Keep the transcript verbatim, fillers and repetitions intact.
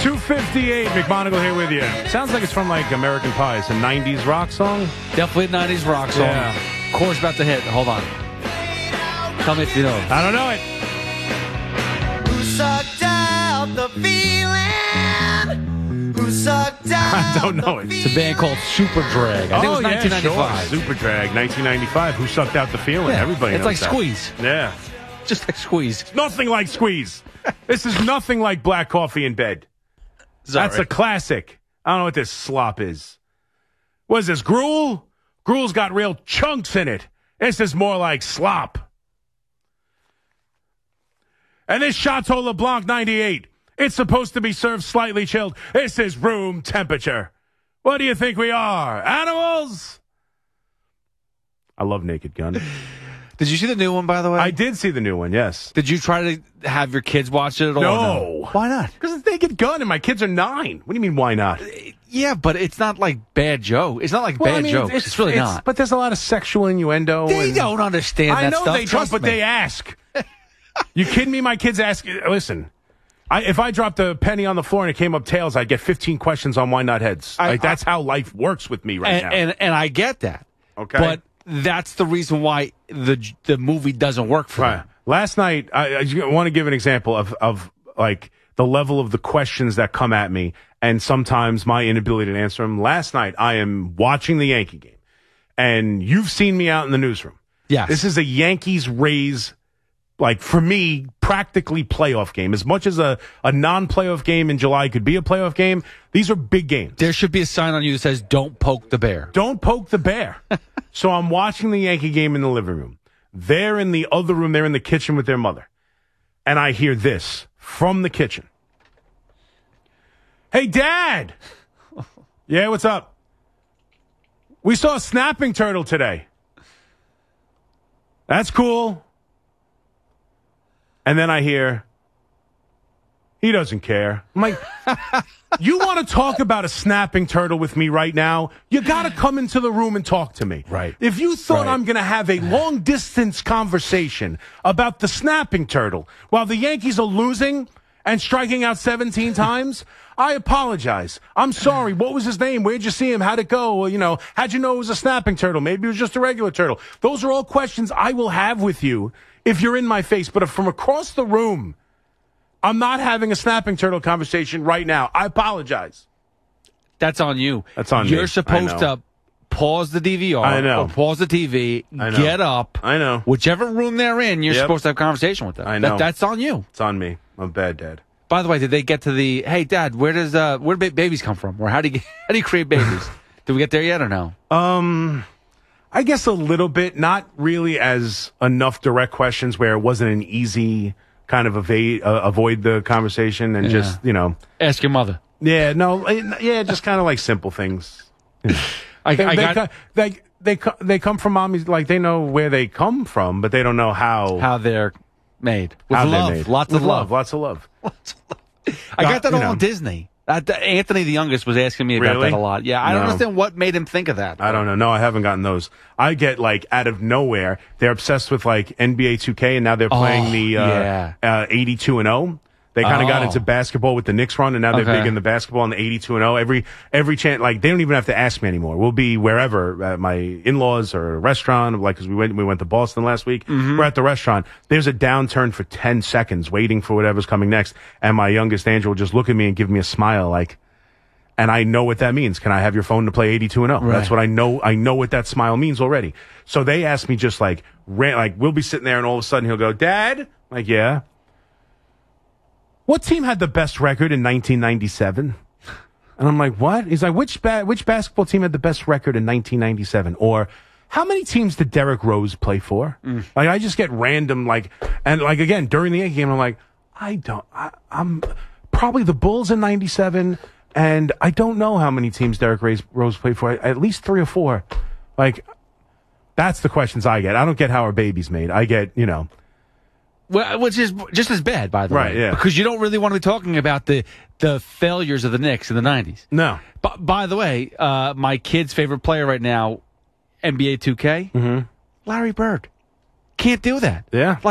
two fifty-eight, McMonagle here with you. Sounds like it's from like American Pie. It's a nineties rock song. Definitely a nineties rock song. Yeah. Chorus about to hit. Hold on. Tell me if you know it. I don't know it. Who sucked out the feeling? Who sucked out I don't know it. It's a band called Super Drag. I think oh, it was nineteen ninety-five. Yeah, sure. Super Drag, nineteen ninety-five. Who sucked out the feeling? Yeah, Everybody it's knows like that. Squeeze. Yeah. Just like Squeeze. Nothing like Squeeze. This is nothing like black coffee in bed. Sorry. That's a classic. I don't know what this slop is. What is this, gruel? Gruel's got real chunks in it. This is more like slop. And this Chateau LeBlanc ninety-eight, it's supposed to be served slightly chilled. This is room temperature. What do you think we are? Animals? I love Naked Gun. Did you see the new one, by the way? I did see the new one, yes. Did you try to have your kids watch it at all? No. Why not? Because it's Naked Gun and my kids are nine. What do you mean, why not? Yeah, but it's not like bad joke. It's not like Well, bad I mean, jokes. It's, really not. But there's a lot of sexual innuendo. They and don't understand I that know stuff. they don't, Trust but me. they ask. You kidding me? My kids ask. Listen, I, if I dropped a penny on the floor and it came up tails, I'd get fifteen questions on why not heads. I- like, that's how life works with me right and, now. and and I get that. Okay. But that's the reason why the the movie doesn't work for Right. me. Last night, I, I want to give an example of, of like the level of the questions that come at me and sometimes my inability to answer them. Last night, I am watching the Yankee game, and you've seen me out in the newsroom. Yes. This is a Yankees-Rays, like, for me, practically playoff game. As much as a, a non-playoff game in July could be a playoff game, these are big games. There should be a sign on you that says, don't poke the bear. Don't poke the bear. So I'm watching the Yankee game in the living room. They're in the other room. They're in the kitchen with their mother. And I hear this from the kitchen. Hey, Dad. Yeah, what's up? We saw a snapping turtle today. That's cool. And then I hear, he doesn't care. I'm like, you want to talk about a snapping turtle with me right now? You got to come into the room and talk to me. Right. If you thought Right. I'm going to have a long distance conversation about the snapping turtle while the Yankees are losing and striking out seventeen times, I apologize. I'm sorry. What was his name? Where'd you see him? How'd it go? Well, you know, how'd you know it was a snapping turtle? Maybe it was just a regular turtle. Those are all questions I will have with you if you're in my face. But if from across the room, I'm not having a snapping turtle conversation right now. I apologize. That's on you. That's on You're me. I supposed know. to pause the D V R. I know. Or pause the T V. I know. Get up. I know. Whichever room they're in, you're Yep. supposed to have a conversation with them. I know. That, that's on you. It's on me. I'm a bad dad. By the way, did they get to the, hey, Dad, where does uh, where do ba- babies come from? Or how do you, how do you create babies? Did we get there yet or no? Um, I guess a little bit. Not really as enough direct questions where it wasn't an easy kind of evade, uh, avoid the conversation and Yeah. just, you know. Ask your mother. Yeah, no, it- yeah, just kind of like simple things. I, They, I they, got co- they, they, co- they come from mommies, like they know where they come from, but they don't know how, how they're made. With how love. they're made. Lots With of love. Lots of love. I got that you all know. on Disney. Uh, th- Anthony, the youngest, was asking me about Really? that a lot. Yeah, I don't No. understand what made him think of that. I don't know. No, I haven't gotten those. I get like out of nowhere. They're obsessed with like N B A two K, and now they're playing Oh, the uh, yeah. uh, eighty-two and oh. They kind of got Oh. into basketball with the Knicks run, and now they're Okay. big in the basketball and the eighty-two and oh. Every every chance, like they don't even have to ask me anymore. We'll be wherever at my in-laws or a restaurant, like because we went we went to Boston last week. Mm-hmm. We're at the restaurant. There's a downturn for ten seconds, waiting for whatever's coming next, and my youngest Angel will just look at me and give me a smile, like. And I know what that means. Can I have your phone to play eighty-two and oh? Right. That's what I know. I know what that smile means already. So they ask me just like, ran, like we'll be sitting there and all of a sudden he'll go, Dad? I'm like, yeah. What team had the best record in nineteen ninety-seven? And I'm like, what? He's like, which ba- which basketball team had the best record in nineteen ninety-seven? Or how many teams did Derrick Rose play for? Mm. Like I just get random like, and like again during the Yankee game, I'm like, I don't. I, I'm probably the Bulls in ninety-seven. And I don't know how many teams Derrick Rose played for. At least three or four. Like, that's the questions I get. I don't get how our baby's made. I get, you know. Well, which is just as bad, by the Right, way. yeah. Because you don't really want to be talking about the, the failures of the Knicks in the nineties. No. But by the way, uh, my kid's favorite player right now, N B A two K, Mm-hmm. Larry Bird. Can't do that. Yeah. Like,